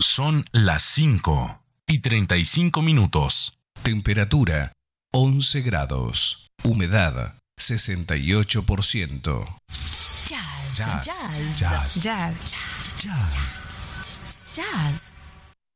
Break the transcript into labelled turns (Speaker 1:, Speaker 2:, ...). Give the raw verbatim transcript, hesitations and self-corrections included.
Speaker 1: Son las cinco y treinta y cinco minutos.
Speaker 2: Temperatura once grados. Humedad sesenta y ocho por ciento.
Speaker 3: Jazz,
Speaker 2: Jazz,
Speaker 3: jazz,
Speaker 2: jazz,
Speaker 3: jazz,
Speaker 2: jazz.
Speaker 3: jazz.